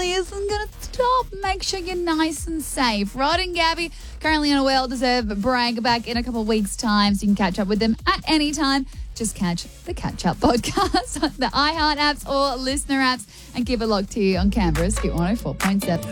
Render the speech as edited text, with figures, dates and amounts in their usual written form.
really isn't going to stop. Make sure you're nice and safe. Rod and Gabby currently on a well-deserved break, back in a couple of weeks' time, so you can catch up with them at any time. Just catch the Catch Up podcast on the iHeart apps or listener apps and keep it locked here on Canberra's Hit 104.7.